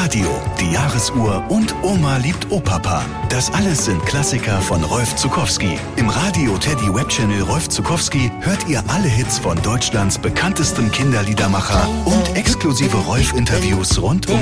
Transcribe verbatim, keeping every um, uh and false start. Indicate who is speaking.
Speaker 1: Radio, die Jahresuhr und Oma liebt Opapa. Das alles sind Klassiker von Rolf Zuckowski. Im Radio Teddy Webchannel Rolf Zuckowski hört ihr alle Hits von Deutschlands bekanntestem Kinderliedermacher und exklusive Rolf-Interviews rund um